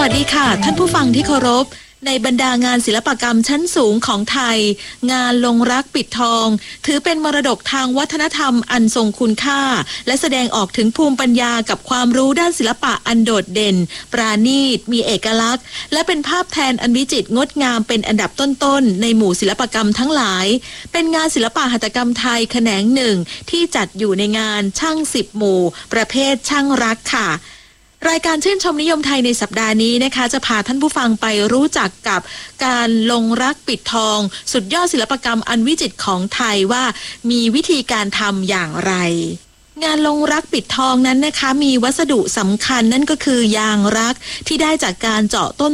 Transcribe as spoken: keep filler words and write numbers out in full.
วัสดีค่ะท่านผู้ฟังที่เคารพในบรรดางานศิลปกรรมชั้นสูงของไทยงานลงรักปิดทองถือเป็นมรดกทางวัฒนธรรมอันทรงคุณค่าและแสดงออกถึงภูมิปัญญากับความรู้ด้านศิลปะอันโดดเด่นปราณีตมีเอกลักษณ์และเป็นภาพแทนอันวิจิตรงดงามเป็นอันดับต้นๆในหมู่ศิลปกรรมทั้งหลายเป็นงานศิลปะหัตถกรรมไทยแขนงหนึ่งที่จัดอยู่ในงานช่างสิบหมู่ประเภทช่างรักค่ะรายการชื่นชมนิยมไทยในสัปดาห์นี้นะคะจะพาท่านผู้ฟังไปรู้จักกับการลงรักปิดทองสุดยอดศิลปกรรมอันวิจิตรของไทยว่ามีวิธีการทำอย่างไรงานลงรักปิดทองนั้นนะคะมีวัสดุสำคัญนั่นก็คือยางรักที่ได้จากการเจาะต้น